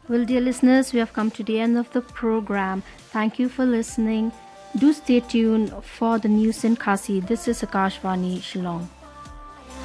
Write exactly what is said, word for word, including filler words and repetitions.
Well, dear listeners, we have come to the end of the program. Thank you for listening. Do stay tuned for the news in Khasi. This is Akashvani Shillong.